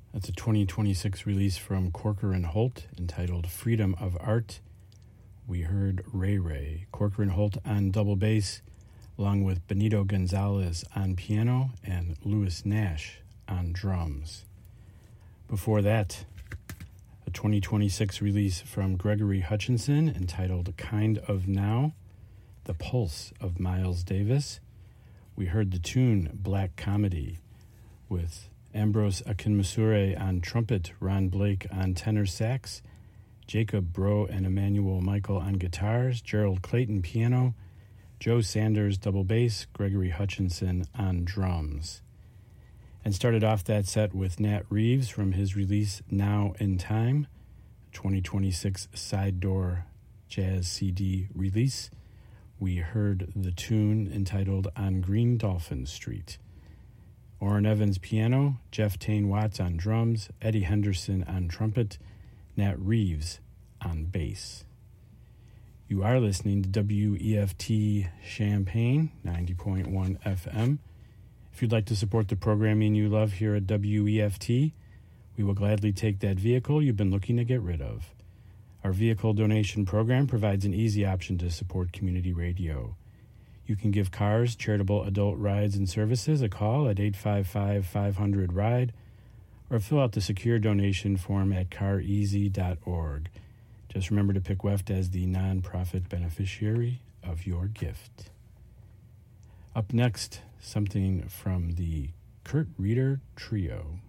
That's a 2026 release from Corker and Holt entitled Freedom of Art. We heard Ray Ray, Corker and Holt on double bass, along with Benito Gonzalez on piano and Louis Nash on drums. Before that, a 2026 release from Gregory Hutchinson entitled Kind of Now, The Pulse of Miles Davis. We heard the tune Black Comedy with Ambrose Akinmusure on trumpet, Ron Blake on tenor sax, Jacob Bro and Emmanuel Michael on guitars, Gerald Clayton piano, Joe Sanders double bass, Gregory Hutchinson on drums. And started off that set with Nat Reeves from his release Now in Time, 2026 Side Door Jazz CD release. We heard the tune entitled On Green Dolphin Street. Orrin Evans piano, Jeff Tane Watts on drums, Eddie Henderson on trumpet, Nat Reeves on bass. You are listening to WEFT Champaign, 90.1 FM. If you'd like to support the programming you love here at WEFT, we will gladly take that vehicle you've been looking to get rid of. Our vehicle donation program provides an easy option to support community radio. You can give cars, charitable adult rides and services a call at 855-500-RIDE or fill out the secure donation form at careasy.org. Just remember to pick WEFT as the nonprofit beneficiary of your gift. Up next, something from the Kurt Reeder Trio.